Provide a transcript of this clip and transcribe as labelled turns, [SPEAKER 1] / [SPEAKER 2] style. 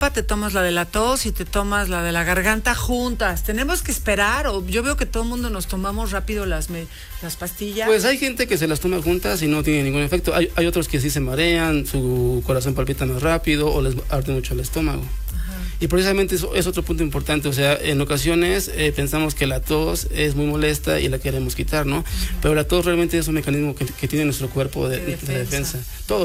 [SPEAKER 1] te tomas la de la tos y te tomas la de la garganta juntas. Tenemos que esperar, o yo veo que todo el mundo nos tomamos rápido las pastillas.
[SPEAKER 2] Pues hay gente que se las toma juntas y no tiene ningún efecto. Hay otros que sí se marean, su corazón palpita más rápido o les arde mucho el estómago. Ajá. Y precisamente eso es otro punto importante. O sea, en ocasiones pensamos que la tos es muy molesta y la queremos quitar, ¿no? Pero la tos realmente es un mecanismo que tiene nuestro cuerpo de defensa. Todo